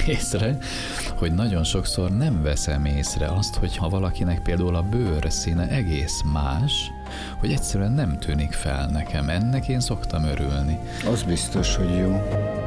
észre, hogy nagyon sokszor nem veszem észre azt, hogy ha valakinek például a bőrszíne egész más, hogy egyszerűen nem tűnik fel nekem. Ennek én szoktam örülni. Az biztos, hogy jó.